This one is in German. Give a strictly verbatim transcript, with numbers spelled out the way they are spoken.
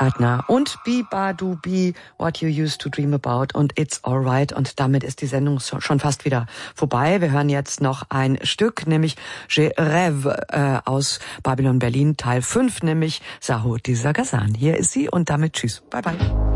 Partner und Be Badu Be What You Used to Dream About und It's Alright, und damit ist die Sendung schon fast wieder vorbei. Wir hören jetzt noch ein Stück, nämlich Je Rêve äh, aus Babylon Berlin Teil fünf, nämlich Sahur Dizagazan. Hier ist sie und damit tschüss. Bye bye.